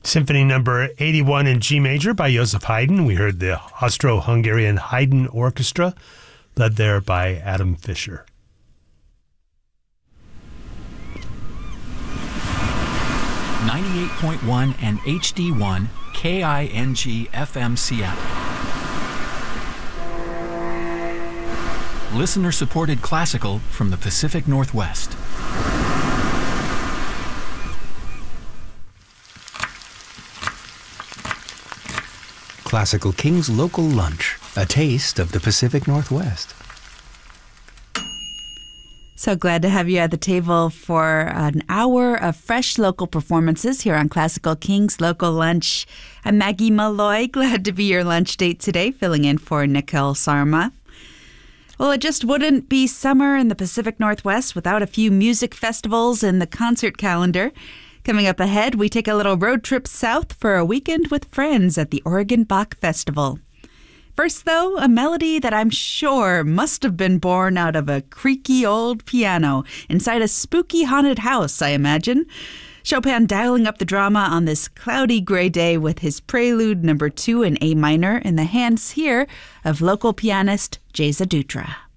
Symphony number 81 in G major by Joseph Haydn. We heard the Austro-Hungarian Haydn Orchestra, led there by Adam Fischer. .1 and HD1 KING FM Seattle. Listener-supported classical from the Pacific Northwest. Classical King's Local Lunch, a taste of the Pacific Northwest. So glad to have you at the table for an hour of fresh local performances here on Classical King's Local Lunch. I'm Maggie Malloy, glad to be your lunch date today, filling in for Nicole Sarma. Well, it just wouldn't be summer in the Pacific Northwest without a few music festivals in the concert calendar. Coming up ahead, we take a little road trip south for a weekend with friends at the Oregon Bach Festival. First, though, a melody that I'm sure must have been born out of a creaky old piano inside a spooky haunted house, I imagine. Chopin dialing up the drama on this cloudy gray day with his Prelude number 2 in A minor in the hands here of local pianist Geza Dutra.